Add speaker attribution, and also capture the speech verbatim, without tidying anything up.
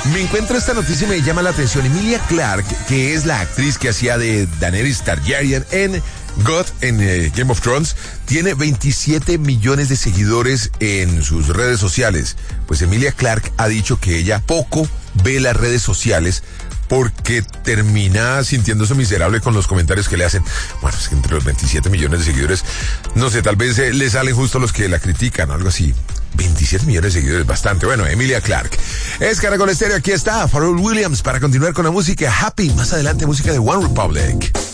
Speaker 1: Me encuentro esta noticia y me llama la atención. Emilia Clarke, que es la actriz que hacía de Daenerys Targaryen en God, en eh, Game of Thrones, tiene veintisiete millones de seguidores en sus redes sociales. Pues Emilia Clarke ha dicho que ella poco ve las redes sociales porque termina sintiéndose miserable con los comentarios que le hacen. Bueno, es que entre los veintisiete millones de seguidores, no sé, tal vez eh, le salen justo los que la critican o algo así. veintisiete millones de seguidores, bastante. Bueno, Emilia Clarke. Es Caracol Estéreo, aquí está Pharrell Williams para continuar con la música Happy. Más adelante, música de One Republic.